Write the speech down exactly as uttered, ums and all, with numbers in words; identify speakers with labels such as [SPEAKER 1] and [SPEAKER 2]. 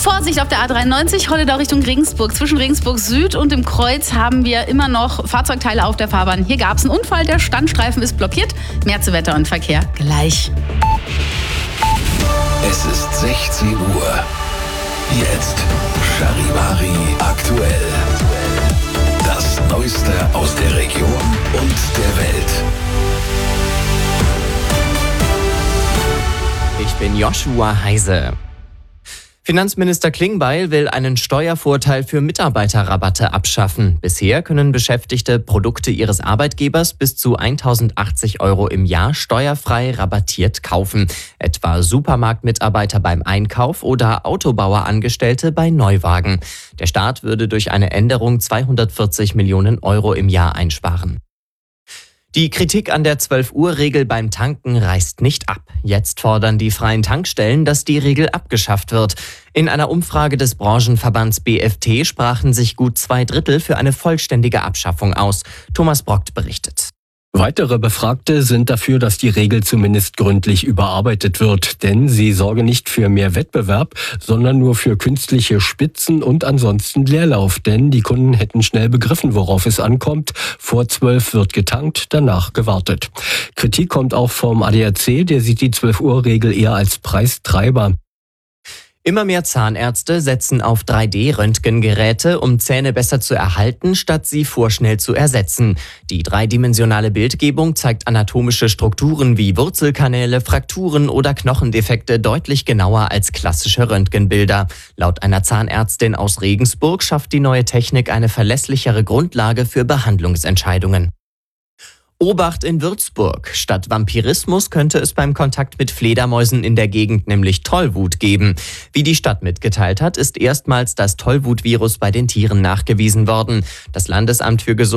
[SPEAKER 1] Vorsicht auf der A dreiundneunzig, Holledau Richtung Regensburg. Zwischen Regensburg Süd und dem Kreuz haben wir immer noch Fahrzeugteile auf der Fahrbahn. Hier gab es einen Unfall, der Standstreifen ist blockiert. Mehr zu Wetter und Verkehr gleich.
[SPEAKER 2] Es ist sechzehn Uhr. Jetzt Charivari aktuell. Das Neueste aus der Region und der Welt.
[SPEAKER 3] Ich bin Joshua Heise. Finanzminister Klingbeil will einen Steuervorteil für Mitarbeiterrabatte abschaffen. Bisher können Beschäftigte Produkte ihres Arbeitgebers bis zu tausendachtzig Euro im Jahr steuerfrei rabattiert kaufen. Etwa Supermarktmitarbeiter beim Einkauf oder Autobauerangestellte bei Neuwagen. Der Staat würde durch eine Änderung zweihundertvierzig Millionen Euro im Jahr einsparen. Die Kritik an der zwölf-Uhr-Regel beim Tanken reißt nicht ab. Jetzt fordern die freien Tankstellen, dass die Regel abgeschafft wird. In einer Umfrage des Branchenverbands B F T sprachen sich gut zwei Drittel für eine vollständige Abschaffung aus. Thomas Brockt berichtet.
[SPEAKER 4] Weitere Befragte sind dafür, dass die Regel zumindest gründlich überarbeitet wird, denn sie sorge nicht für mehr Wettbewerb, sondern nur für künstliche Spitzen und ansonsten Leerlauf, denn die Kunden hätten schnell begriffen, worauf es ankommt. Vor zwölf wird getankt, danach gewartet. Kritik kommt auch vom A D A C, der sieht die zwölf-Uhr-Regel eher als Preistreiber.
[SPEAKER 3] Immer mehr Zahnärzte setzen auf drei D Röntgengeräte, um Zähne besser zu erhalten, statt sie vorschnell zu ersetzen. Die dreidimensionale Bildgebung zeigt anatomische Strukturen wie Wurzelkanäle, Frakturen oder Knochendefekte deutlich genauer als klassische Röntgenbilder. Laut einer Zahnärztin aus Regensburg schafft die neue Technik eine verlässlichere Grundlage für Behandlungsentscheidungen. Obacht in Würzburg. Statt Vampirismus könnte es beim Kontakt mit Fledermäusen in der Gegend nämlich Tollwut geben. Wie die Stadt mitgeteilt hat, ist erstmals das Tollwutvirus bei den Tieren nachgewiesen worden. Das Landesamt für Gesundheit